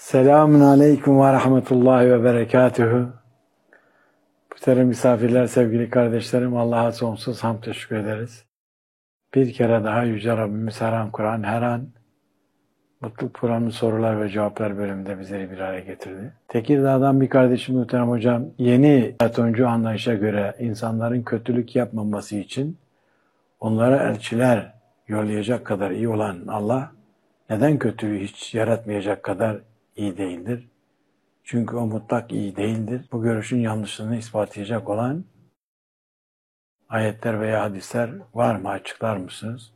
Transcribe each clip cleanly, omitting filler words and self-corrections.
Selamun aleyküm ve rahmetullahi ve berekatühü. Muhterem misafirler, sevgili kardeşlerim, Allah'a sonsuz hamd teşekkür ederiz. Bir kere daha Yüce Rabbimiz her an Kur'an, her an Mutluluk Programı sorular ve cevaplar bölümünde bizleri bir araya getirdi. Tekirdağ'dan bir kardeşim muhterem hocam, yeni Platoncu anlayışa göre insanların kötülük yapmaması için onlara elçiler yollayacak kadar iyi olan Allah, neden kötülüğü hiç yaratmayacak kadar iyi değildir? Çünkü o mutlak iyi değildir. Bu görüşün yanlışlığını ispatlayacak olan ayetler veya hadisler var mı? Açıklar mısınız?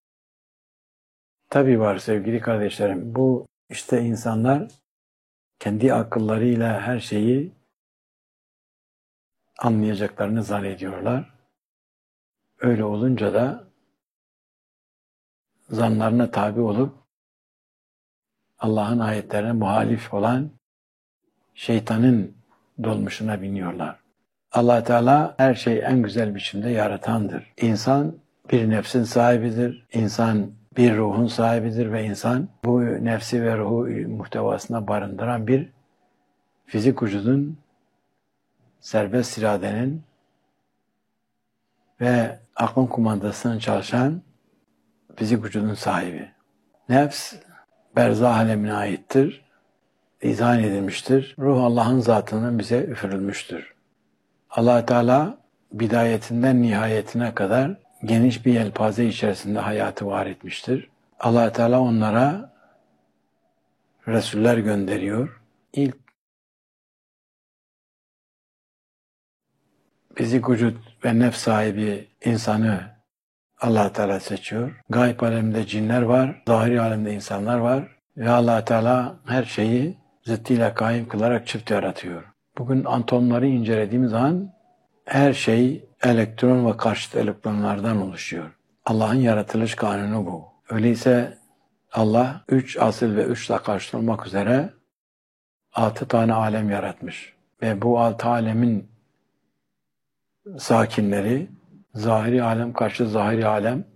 Tabii var sevgili kardeşlerim. Bu işte insanlar kendi akıllarıyla her şeyi anlayacaklarını zannediyorlar. Öyle olunca da zanlarına tabi olup Allah'ın ayetlerine muhalif olan şeytanın dolmuşuna biniyorlar. Allah Teala her şeyi en güzel biçimde yaratandır. İnsan bir nefsin sahibidir. İnsan bir ruhun sahibidir ve insan bu nefsi ve ruhu muhtevasına barındıran bir fizik vücudun, serbest iradenin ve aklın kumandasının çalışan fizik vücudun sahibi. Nefs berzah alemine aittir. İzah edilmiştir. Ruh Allah'ın zatının bize üfürülmüştür. Allah Teala bidayetinden nihayetine kadar geniş bir yelpaze içerisinde hayatı var etmiştir. Allah Teala onlara Resuller gönderiyor. İlk fizik vücut ve nefs sahibi insanı Allah Teala seçiyor. Gayb aleminde cinler var, zahiri alemde insanlar var ve Allah Teala her şeyi zıttıyla kaim kılarak çift yaratıyor. Bugün atomları incelediğimiz zaman her şey elektron ve karşıt elektronlardan oluşuyor. Allah'ın yaratılış kanunu bu. Öyleyse Allah 3 asıl ve 3 da karşıt olmak üzere 6 tane alem yaratmış. Ve bu 6 alemin sakinleri zahiri alem karşı zahiri alem.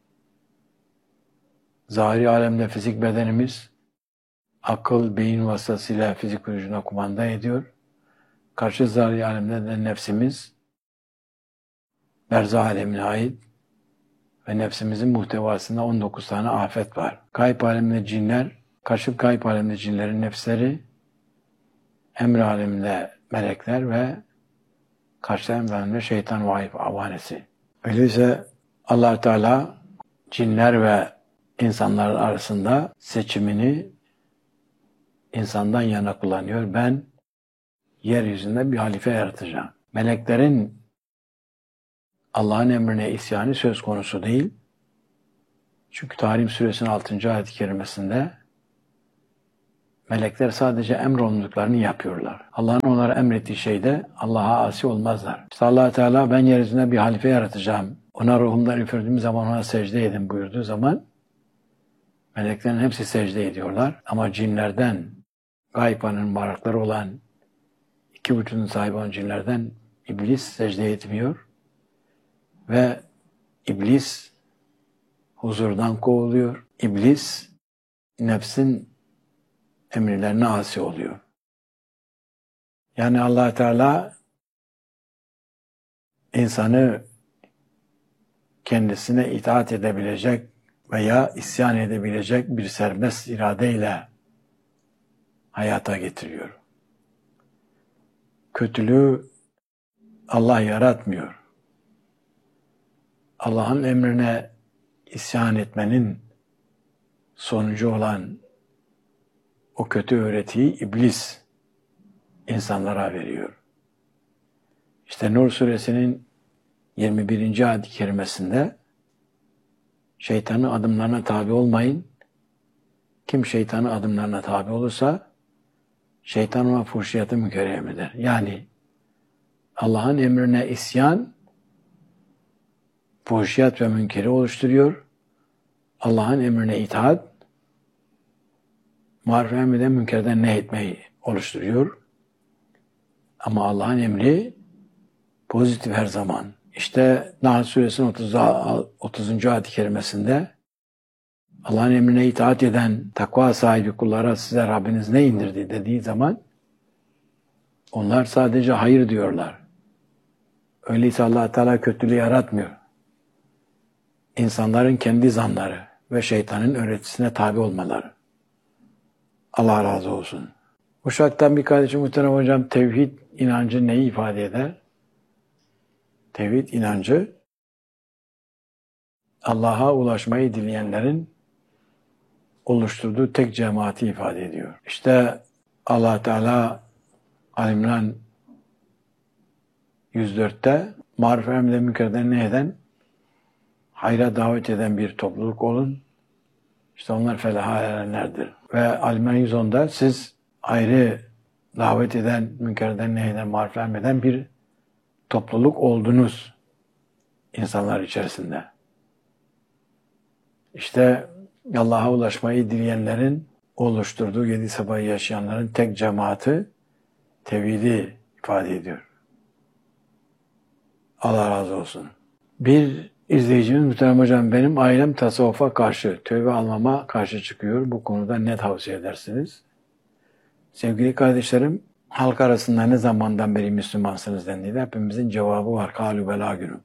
Zahiri alemde fizik bedenimiz akıl, beyin vasıtasıyla fizik vücuduna kumanda ediyor. Karşı zahiri alemde de nefsimiz berzah alemine ait ve nefsimizin muhtevasında 19 tane afet var. Gayb aleminde cinler, karşı gayb aleminde cinlerin nefsleri, emr aleminde melekler ve karşı emr aleminde şeytan ve avanesi. Öyleyse Allah Teala cinler ve insanların arasında seçimini insandan yana kullanıyor. Ben yeryüzünde bir halife yaratacağım. Meleklerin Allah'ın emrine isyanı söz konusu değil. Çünkü Tahrim Suresinin 6. ayet-i kerimesinde melekler sadece emrolunduklarını yapıyorlar. Allah'ın onlara emrettiği şeyde Allah'a asi olmazlar. İşte Allah Teala ben yeryüzünde bir halife yaratacağım. Ona ruhumdan üfürdüğüm zaman ona secde edin buyurduğu zaman meleklerin hepsi secde ediyorlar. Ama cinlerden, gaybanın varlıkları olan iki vücudun sahibi olan cinlerden iblis secde etmiyor. Ve iblis huzurdan kovuluyor. İblis nefsin emirlerine asi oluyor. Yani Allah Teala insanı kendisine itaat edebilecek veya isyan edebilecek bir serbest iradeyle hayata getiriyor. Kötülüğü Allah yaratmıyor. Allah'ın emrine isyan etmenin sonucu olan o kötü öğretiyi iblis insanlara veriyor. İşte Nur Suresinin 21. ayet-i kerimesinde şeytanın adımlarına tabi olmayın. Kim şeytanın adımlarına tabi olursa şeytan ona fuhşiyatı mükerrem eder. Yani Allah'ın emrine isyan fuhşiyat ve münkeri oluşturuyor. Allah'ın emrine itaat maruf emreden münkerden nehyetmeyi oluşturuyor. Ama Allah'ın emri pozitif her zaman. İşte Nahl Suresinin 30. ayet-i kerimesinde Allah'ın emrine itaat eden takva sahibi kullara size Rabbiniz ne indirdi dediği zaman onlar sadece hayır diyorlar. Öyleyse Allah Teala kötülüğü yaratmıyor. İnsanların kendi zanları ve şeytanın öğretisine tabi olmaları. Allah razı olsun. Uşak'tan bir kardeşim muhterem hocam, tevhid inancı neyi ifade eder? Tevhid inancı Allah'a ulaşmayı dileyenlerin oluşturduğu tek cemaati ifade ediyor. İşte Allah Teala Ali-İmran 104'te maruf emrle münkerden nehyen, hayra davet eden bir topluluk olun. İşte onlar felaha erenlerdir. Ve Ali-İmran 110'da siz ayrı davet eden, münkerden nehyen, maruf emreden bir topluluk oldunuz insanlar içerisinde. İşte Allah'a ulaşmayı dileyenlerin oluşturduğu 7 sabahı yaşayanların tek cemaati tevhidi ifade ediyor. Allah razı olsun. Bir izleyicimiz muhterem hocam, benim ailem tasavvufa karşı, tövbe almama karşı çıkıyor. Bu konuda ne tavsiye edersiniz? Sevgili kardeşlerim, halk arasında ne zamandan beri Müslümansınız dendiğinde hepimizin cevabı var. Kâlû belâ günüm.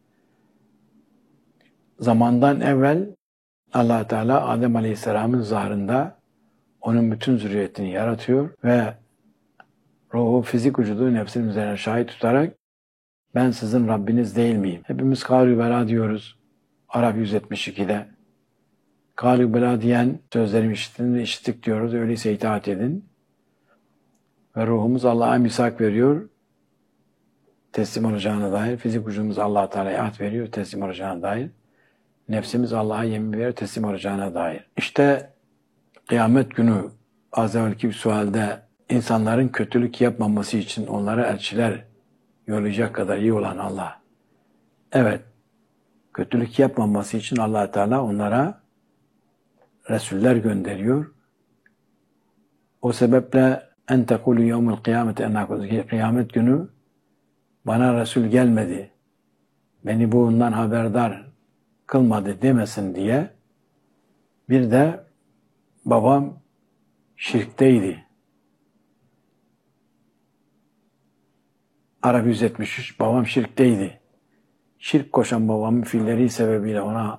Zamandan evvel Allah Teala Adem Aleyhisselam'ın zahrında onun bütün zürriyetini yaratıyor ve ruhu, fizik vücudu nefsinin üzerine şahit tutarak ben sizin Rabbiniz değil miyim? Hepimiz kâlû belâ diyoruz. Arap 172'de. Kâlû belâ diyen sözlerimi işittik diyoruz. Öyleyse itaat edin. Ve ruhumuz Allah'a misak veriyor. Teslim olacağına dair. Fizik vücudumuz Allah Teala'ya ahd veriyor. Teslim olacağına dair. Nefsimiz Allah'a yemin veriyor. Teslim olacağına dair. İşte kıyamet günü az evvelki bir sualde insanların kötülük yapmaması için onlara elçiler yollayacak kadar iyi olan Allah. Evet, kötülük yapmaması için Allah Teala onlara Resuller gönderiyor. O sebeple en tekulu yevmel kıyameti ennâ kıyamet günü bana Resul gelmedi, beni bundan haberdar kılmadı demesin diye. Bir de babam şirkteydi. Arap 173, babam şirkteydi. Şirk koşan babamın fiilleri sebebiyle ona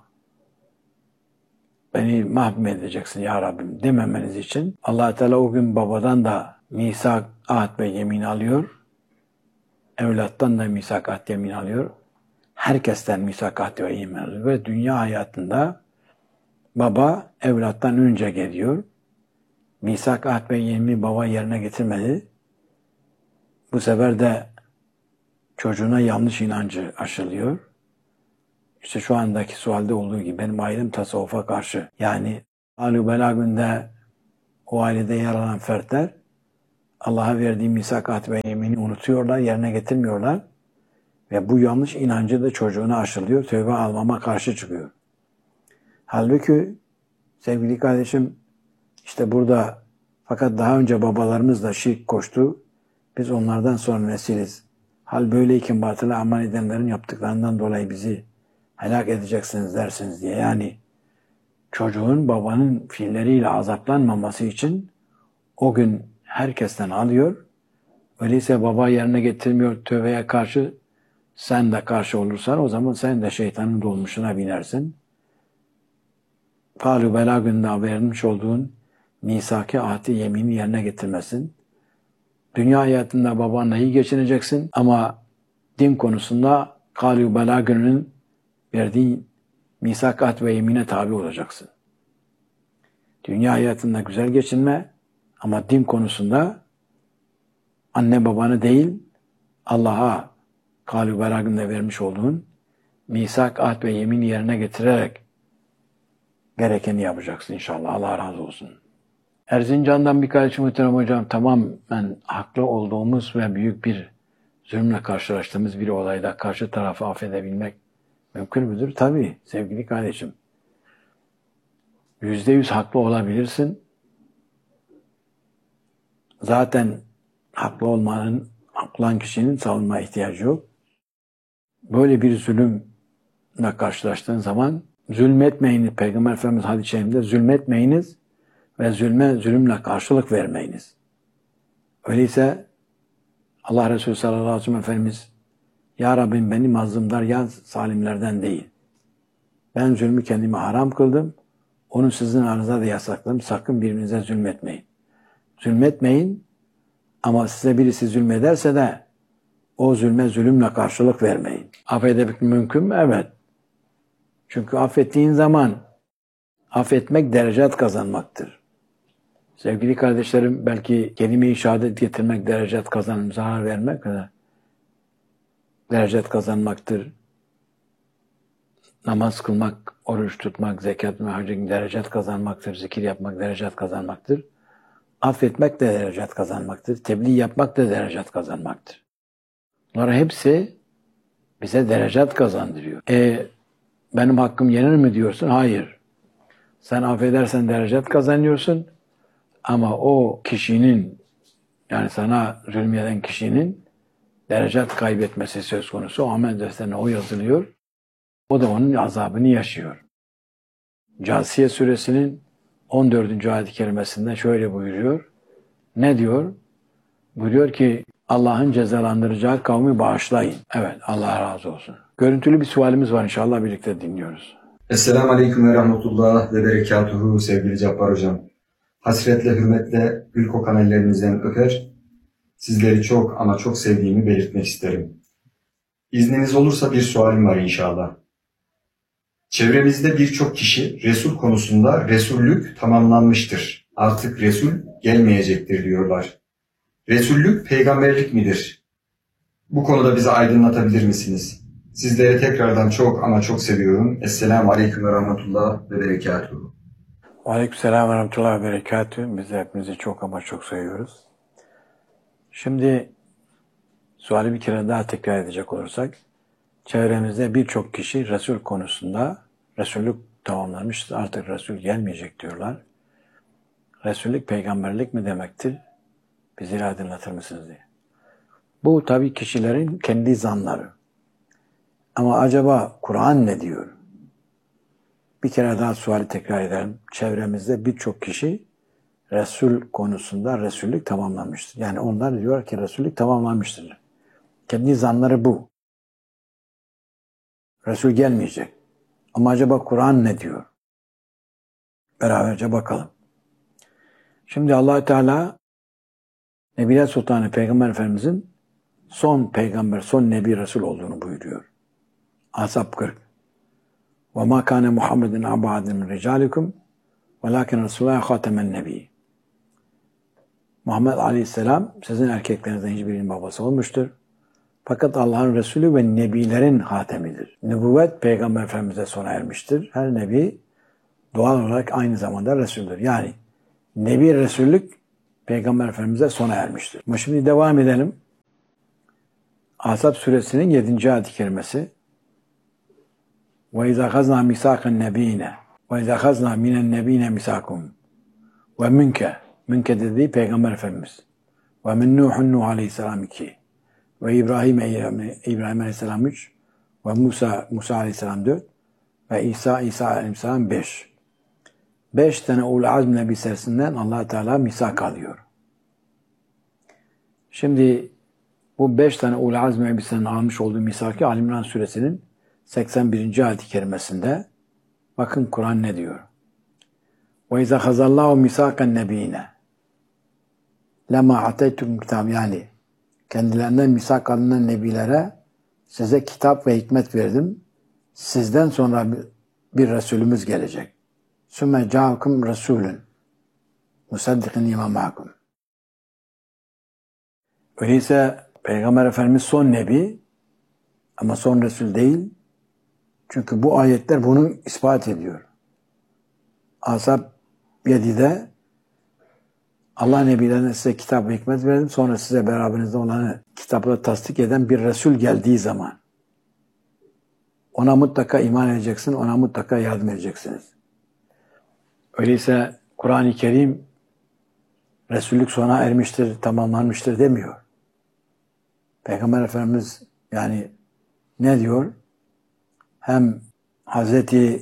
beni mahvedeceksin ya Rabbim dememeniz için Allah Teala o gün babadan da misak, ahd ve yemin alıyor. Evlattan da misak, ahd, yemin alıyor. Herkesten misak, ahd ve yemin alıyor. Ve dünya hayatında baba evlattan önce geliyor. Misak, ahd ve yemini baba yerine getirmedi. Bu sefer de çocuğuna yanlış inancı aşılıyor. İşte şu andaki sualde olduğu gibi benim ailem tasavvufa karşı. Yani Hâlû belâ günde o ailede yer alan fertler Allah'a verdiği misak, ahd ve yemini unutuyorlar, yerine getirmiyorlar. Ve bu yanlış inancı da çocuğuna aşılıyor. Tövbe almama karşı çıkıyor. Halbuki sevgili kardeşim, işte burada fakat daha önce babalarımız da şirk koştu. Biz onlardan sonra nesiliz. Hal böyleyken batılı amal edenlerin yaptıklarından dolayı bizi helak edeceksiniz dersiniz diye. Yani çocuğun babanın fiilleriyle azaplanmaması için o gün herkesten alıyor. Öyleyse baba yerine getirmiyor tövbeye karşı, sen de karşı olursan o zaman sen de şeytanın dolmuşuna binersin. Kâlû belâ gününde vermiş olduğun misak-ı ahdi yemini yerine getirmesin. Dünya hayatında babanla iyi geçineceksin ama din konusunda kâlû belâ gününün verdiği misak, ahd ve yemine tabi olacaksın. Dünya hayatında güzel geçinme ama din konusunda anne babanı değil Allah'a kâlû belâ gününde vermiş olduğun misak, ahd ve yemini yerine getirerek gerekeni yapacaksın inşallah. Allah razı olsun. Erzincan'dan birkaç muhterem hocam, tamamen haklı olduğumuz ve büyük bir zulümle karşılaştığımız bir olayda karşı tarafı affedebilmek mümkün müdür? Tabii sevgili kardeşim. %100 haklı olabilirsin. Zaten haklı olmanın, haklı olan kişinin savunma ihtiyacı yok. Böyle bir zulümle karşılaştığın zaman zulmetmeyiniz. Peygamber Efendimiz hadis-i şerifinde zulmetmeyiniz ve zulümle karşılık vermeyiniz. Öyleyse Allah Resulü sallallahu aleyhi ve sellem Efendimiz Ya Rabbim beni mazlumlar ya zalimlerden değil. Ben zulmü kendime haram kıldım. Onu sizin aranızda da yasakladım. Sakın birbirinize zulmetmeyin. Zulmetmeyin ama size birisi zulmederse de o zulme zulümle karşılık vermeyin. Affetmek mümkün mü? Evet. Çünkü affettiğin zaman affetmek derecat kazanmaktır. Sevgili kardeşlerim, belki kelime-i şehadet getirmek derecat kazanmak, zarar vermek derecat kazanmaktır. Namaz kılmak, oruç tutmak, zekat ve hac derecat kazanmaktır. Zikir yapmak derecat kazanmaktır. Affetmek de derecat kazanmaktır. Tebliğ yapmak da derecat kazanmaktır. Bunların hepsi bize derecat kazandırıyor. Benim hakkım yenir mi diyorsun? Hayır. Sen affedersen derecat kazanıyorsun. Ama o kişinin, yani sana zulmeden kişinin derecat kaybetmesi söz konusu. O amel defterine o yazılıyor. O da onun azabını yaşıyor. Câsiye suresinin 14. ayet-i kerimesinde şöyle buyuruyor. Ne diyor? Buyuruyor ki Allah'ın cezalandıracağı kavmi bağışlayın. Evet, Allah razı olsun. Görüntülü bir sualimiz var, inşallah birlikte dinliyoruz. Esselamu Aleyküm ve Rahmetullah ve Berekatuhu sevgili Cabbar Hocam. Hasretle, hürmetle gül kokan ellerinizden öper, sizleri çok ama çok sevdiğimi belirtmek isterim. İzniniz olursa bir sualim var inşallah. Çevremizde birçok kişi Resul konusunda Resullük tamamlanmıştır, artık Resul gelmeyecektir diyorlar. Resullük peygamberlik midir? Bu konuda bizi aydınlatabilir misiniz? Sizleri tekrardan çok ama çok seviyorum. Esselamu Aleyküm ve Rahmetullah ve Berekatuhu. Aleykümselam ve Rahmetullah ve Berekatuhu. Biz de hepinizi çok ama çok seviyoruz. Şimdi suali bir kere daha tekrar edecek olursak, çevremizde birçok kişi Resul konusunda Resullük tamamlanmış, artık Resul gelmeyecek diyorlar. Resullük peygamberlik mi demektir? Bizi aydınlatır mısınız diye. Bu tabii kişilerin kendi zanları. Ama acaba Kur'an ne diyor? Bir kere daha suali tekrar edelim. Çevremizde birçok kişi Resul konusunda Resullük tamamlanmıştır. Yani onlar diyor ki Resullük tamamlanmıştır. Kendi zanları bu. Resul gelmeyecek. Ama acaba Kur'an ne diyor? Beraberce bakalım. Şimdi Allah Teala Nebiler Sultanı Peygamber Efendimizin son peygamber, son nebi Resul olduğunu buyuruyor. Ahzab 40. وَمَا كَانَ مُحَمَّدٍ أَبَا عَدٍ مِنْ رِجَالِكُمْ وَلَكِنْ رَسُولَهُ خَاتَمَ النَّبِيِّ. Muhammed Aleyhisselam sizin erkeklerinizden hiçbirinin babası olmuştur. Fakat Allah'ın Resulü ve nebilerin hatemidir. Nübüvvet Peygamber Efendimiz'e sona ermiştir. Her nebi doğal olarak aynı zamanda Resul'dür. Yani nebi Resullük Peygamber Efendimiz'e sona ermiştir. Ama şimdi devam edelim. Ahzab suresinin 7. ayet-i kerimesi. وَاِذَا خَزْنَا مِسَاقَ النَّب۪ينَ وَاِذَا خَزْنَا مِنَ النَّب۪ينَ مِسَاقُمْ وَمِنْكَ Münke dediği Peygamber Efendimiz. وَمِنْ نُوحُ Nuh Aleyhisselam 2 ve İbrahim Aleyhisselam 3 ve Musa Aleyhisselam 4 ve İsa Aleyhisselam 5. 5 tane Ul-i Azm Nebi serisinden Allah Teala misak alıyor. Şimdi bu 5 tane Ul-i Azm Nebi'sinden almış olduğu misaki Ali İmran suresinin 81. ayet-i kerimesinde bakın Kur'an ne diyor? وَاِذَا خَزَ اللّٰهُ مِسَاقَ النَّب۪ينَ لَمَا عَتَيْتُكُمْ كِتَابٍ Yani kendilerinden misak alınan nebilere size kitap ve hikmet verdim. Sizden sonra bir Resulümüz gelecek. ثُمَّ جَاءَكُمْ رَسُولٌ مُصَدِّقٍ لِمَا مَعَكُمْ Öyleyse Peygamber Efendimiz son nebi ama son Resul değil. Çünkü bu ayetler bunu ispat ediyor. Ahzab 7'de Allah nebilerine size kitap ve hikmet verdim. Sonra size beraberinizde olanı kitapla tasdik eden bir Resul geldiği zaman ona mutlaka iman edeceksin, ona mutlaka yardım edeceksiniz. Öyleyse Kur'an-ı Kerim Resullük sona ermiştir, tamamlanmıştır demiyor. Peygamber Efendimiz yani ne diyor? Hem Hazreti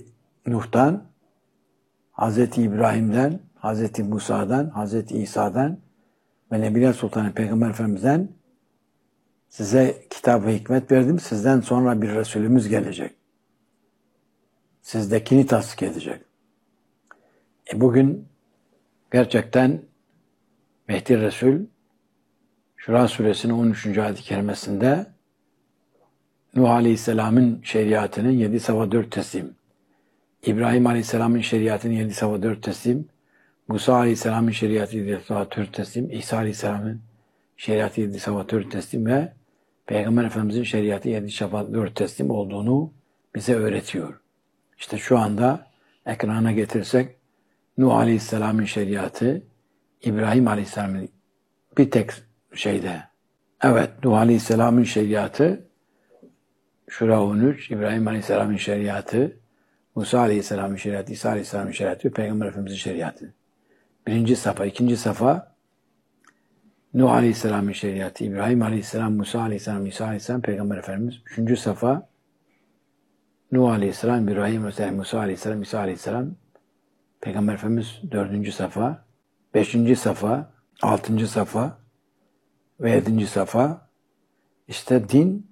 Nuh'tan, Hazreti İbrahim'den, Hazreti Musa'dan, Hazreti İsa'dan ve Nebiler Sultanı Peygamber Efendimiz'den size kitap ve hikmet verdim. Sizden sonra bir Resulümüz gelecek. Sizdekini tasdik edecek. Bugün gerçekten Mehdi Resul Şura Suresinin 13. ayet-i kerimesinde Nuh Aleyhisselam'ın şeriatının 7 safa 4 teslim, İbrahim Aleyhisselam'ın şeriatının 7 safa 4 teslim, Musa Aleyhisselam'ın şeriatı 7 safa 4 teslim, İsa Aleyhisselam'ın şeriatı 7 safa 4 teslim ve Peygamber Efendimiz'in şeriatı 7 safa 4 teslim olduğunu bize öğretiyor. İşte şu anda ekrana getirsek Nuh Aleyhisselam'ın şeriatı, İbrahim Aleyhisselam'ın bir tek şeyde. Evet, Nuh Aleyhisselam'ın şeriatı, Şura 13, İbrahim Aleyhisselam'ın şeriatı, Musa Aleyhisselam'ın şeriatı, İsa Aleyhisselam'ın şeriatı, Peygamber Efendimiz'in şeriatı. Birinci safa, ikinci safa, Nuh Aleyhisselam'ın şeriatı, İbrahim Aleyhisselam, Musa Aleyhisselam, İsa Aleyhisselam, Peygamber Efendimiz. Üçüncü safa, Nuh Aleyhisselam, İbrahim Aleyhisselam, Musa Aleyhisselam, İsa Aleyhisselam, Peygamber Efendimiz. Dördüncü safa, beşinci safa, altıncı safa ve yedinci safa. İşte din,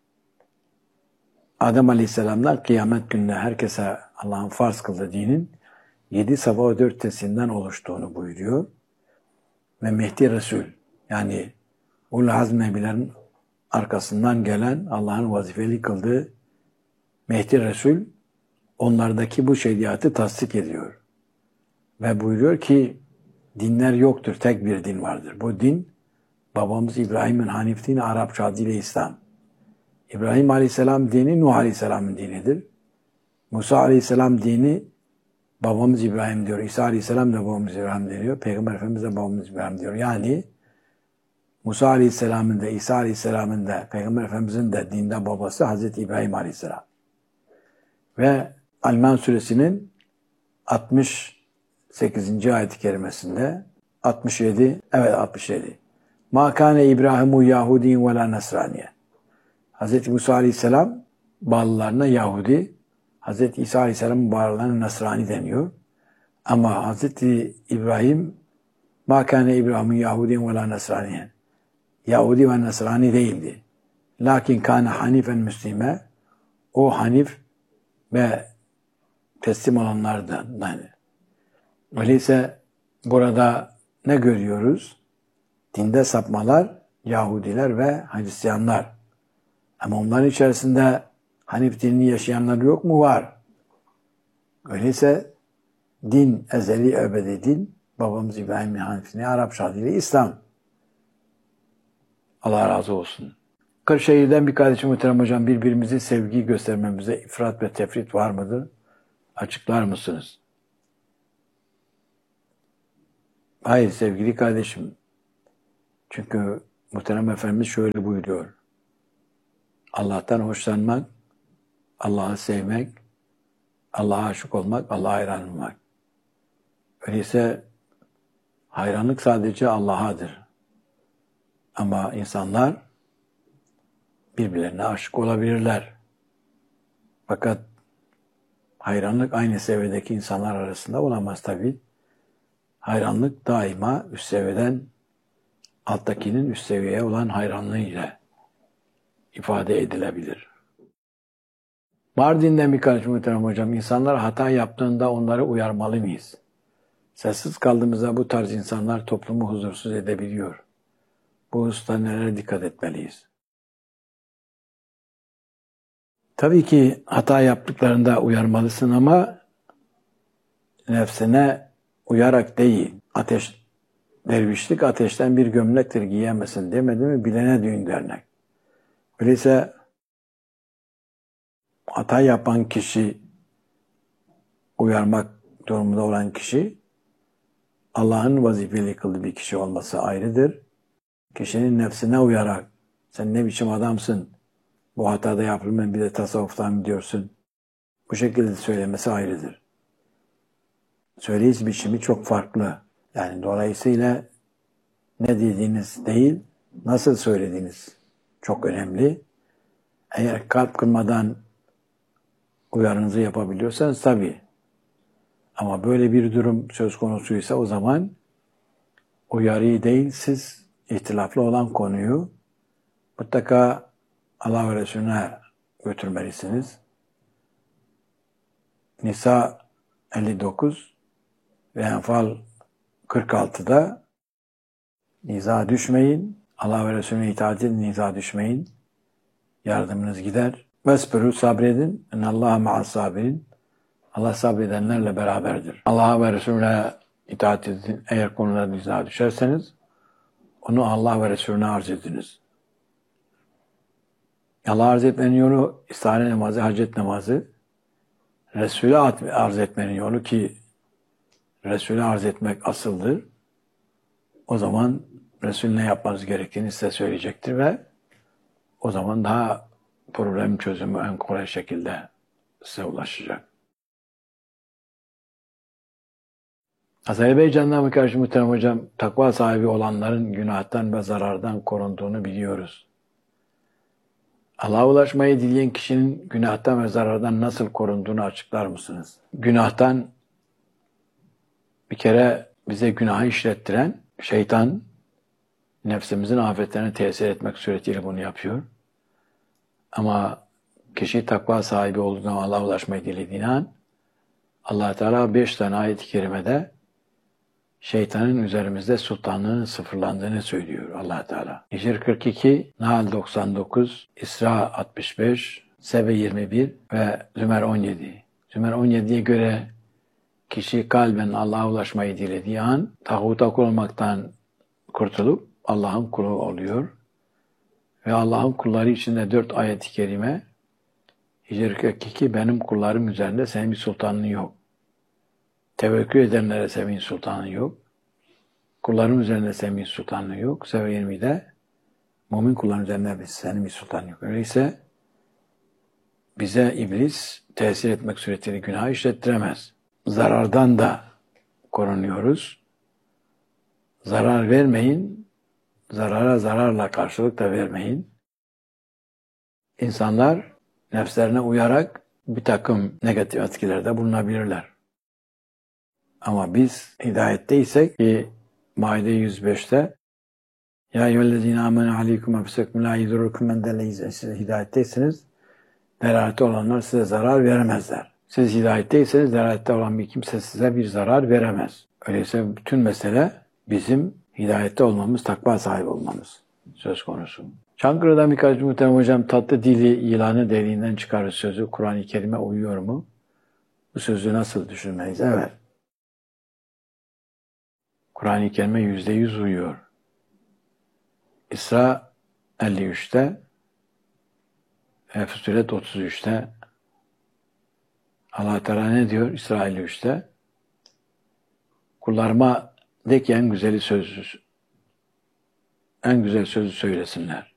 Adem Aleyhisselam'dan kıyamet gününe herkese Allah'ın farz kıldığı dinin 7 safa ve 4 teslimden oluştuğunu buyuruyor. Ve Mehdi Resul, yani Ulul Azm Nebilerin arkasından gelen Allah'ın vazifeli kıldığı Mehdi Resul, onlardaki bu şeriatı tasdik ediyor. Ve buyuruyor ki dinler yoktur, tek bir din vardır. Bu din babamız İbrahim'in Hanif dini, Arapça adıyla İslam. İbrahim Aleyhisselam dini Nuh Aleyhisselam'ın dinidir. Musa Aleyhisselam dini babamız İbrahim diyor. İsa Aleyhisselam da babamız İbrahim diyor. Peygamber Efendimiz de babamız İbrahim diyor. Yani Musa Aleyhisselam'ın da İsa Aleyhisselam'ın da Peygamber Efendimiz'in de dinde babası Hazreti İbrahim Aleyhisselam. Ve Al-Man suresinin 68. ayet-i kerimesinde 67, evet 67. Ma kâne İbrahimu Yahudin ve la Nasraniye. Hz. Musa Aleyhisselam bağlılarına Yahudi, Hz. İsa Aleyhisselam'ın bağlılarına Nasrani deniyor. Ama Hz. İbrahim ma kâne İbrahimu Yahudin ve la Nasraniye. Yahudi ve Nasrani değildi. Lakin kâne hanifen müslime. O hanif ve teslim olanlardan. Yani. Öyleyse burada ne görüyoruz? Dinde sapmalar, Yahudiler ve Hristiyanlar. Ama onların içerisinde Hanif dinini yaşayanlar yok mu? Var. Öyleyse din, ezeli ebedi din, babamız İbrahim'in Hanif'ini Arapça adıyla İslam. Allah razı olsun. Kırşehir'den bir kardeşim muhterem hocam, birbirimizi sevgi göstermemize ifrat ve tefrit var mıdır? Açıklar mısınız? Hayır sevgili kardeşim. Çünkü muhterem Efendimiz şöyle buyuruyor. Allah'tan hoşlanmak, Allah'ı sevmek, Allah'a aşık olmak, Allah'a hayran olmak. Öyleyse hayranlık sadece Allah'adır. Ama insanlar birbirlerine aşık olabilirler. Fakat hayranlık aynı seviyedeki insanlar arasında olamaz tabii. Hayranlık daima üst seviyeden alttakinin üst seviyeye olan hayranlığıyla ifade edilebilir. Mardin'den bir kardeşim muhterem hocam, insanlar hata yaptığında onları uyarmalı mıyız? Sessiz kaldığımızda bu tarz insanlar toplumu huzursuz edebiliyor. Bu hususta nelere dikkat etmeliyiz? Tabii ki hata yaptıklarında uyarmalısın ama nefsine uyarak değil. Dervişlik ateşten bir gömlektir giyemezsin demedi mi bilene düğün dernek. Öyleyse hata yapan kişi, uyarmak durumunda olan kişi, Allah'ın vazifeli kıldığı bir kişi olması ayrıdır. Kişinin nefsine uyarak, sen ne biçim adamsın, bu hatada yapılmayan bir de tasavvuftan mı diyorsun, bu şekilde söylemesi ayrıdır. Söyleyiş biçimi çok farklı. Yani dolayısıyla ne dediğiniz değil, nasıl söylediğiniz çok önemli. Eğer kalp kırmadan uyarınızı yapabiliyorsanız tabii Ama böyle bir durum söz konusuysa o zaman uyarıyı değil, siz ihtilaflı olan konuyu mutlaka Allah ve Resulüne götürmelisiniz. Nisa 59 ve Enfal 46'da niza düşmeyin, Allah ve Resulüne itaat edin, niza düşmeyin, yardımınız gider. Vesbiru, sabredin, enallâhe ma'as sabirin. Allah sabredenlerle beraberdir. Allah'a ve Resulüne itaat edin. Eğer konuda niza düşerseniz onu Allah ve Resulüne arz ediniz. Allah'a arz etmenin yolu istihare namazı, hacet namazı. Resul'e arz etmenin yolu ki Resul'e arz etmek asıldır. O zaman Resul ne yapmanız gerektiğini size söyleyecektir ve o zaman daha problem çözümü en kolay şekilde size ulaşacak. Azerbaycan'dan mı karşı muhterem hocam, takva sahibi olanların günahtan ve zarardan korunduğunu biliyoruz. Allah'a ulaşmayı dileyen kişinin günahtan ve zarardan nasıl korunduğunu açıklar mısınız? Günahtan bir kere bize günahı işlettiren şeytan, nefsimizin afetlerine tesir etmek suretiyle bunu yapıyor. Ama kişi takva sahibi olduğu zaman Allah'a ulaşmayı dilediği an Allah Teala 5 tane ayet-i kerimede şeytanın üzerimizde sultanlığının sıfırlandığını söylüyor Allah Teala. Hicr 42, Nahl 99, İsra 65, Sebe 21 ve Zümer 17. Zümer 17'ye göre kişi kalben Allah'a ulaşmayı dilediği an tağuta kul olmaktan kurtulup Allah'ın kulu oluyor. Ve Allah'ın kulları içinde 4 ayet-i kerime Hicr 42 benim kullarım üzerinde senin bir sultanlığın yok. Tevekkül edenlere senin sultanlığın yok. Kulların üzerinde senin bir sultanlığın yok. Sebe 20'de mümin kulların üzerinde senin bir sultanlığın yok. Öyleyse bize iblis tesir etmek suretiyle günah işlettiremez. Zarardan da korunuyoruz. Zarar vermeyin. Zarara zararla karşılık da vermeyin. İnsanlar nefslerine uyarak bir takım negatif etkilerde bulunabilirler. Ama biz hidayetteysek ki Maide 105'te Ya eyyühellezine amenu aleykum efseküm la yedurrukum men delle siz hidayetteyseniz delalette olanlar size zarar veremezler. Siz hidayetteyseniz delalette olan bir kimse size bir zarar veremez. Öyleyse bütün mesele bizim hidayette olmamız, takva sahibi olmamız söz konusu. Çankırı'dan birkaç muhterem hocam tatlı dili yılanı deliğinden çıkarır sözü Kur'an-ı Kerim'e uyuyor mu? Bu sözü nasıl düşünmeliyiz? Evet. Kur'an-ı Kerim'e %100 uyuyor. İsra 53'te, Fussilet 33'te Allah Teala ne diyor İsra 53'te? Kullarıma de ki en güzel sözü söylesinler.